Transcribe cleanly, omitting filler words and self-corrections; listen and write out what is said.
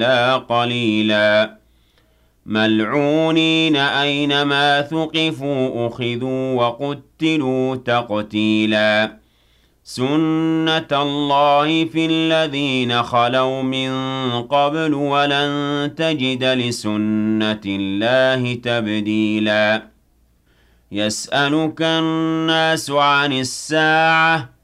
إِلَّا قَلِيلًا مَلْعُونِينَ أَيْنَمَا ثُقِفُوا أُخِذُوا وَقُتِّلُوا تَقْتِيلًا سُنَّةَ اللَّهِ فِي الَّذِينَ خَلَوْا مِن قَبْلُ وَلَن تَجِدَ لِسُنَّةِ اللَّهِ تَبْدِيلًا يَسْأَلُكَ النَّاسُ عَنِ السَّاعَةِ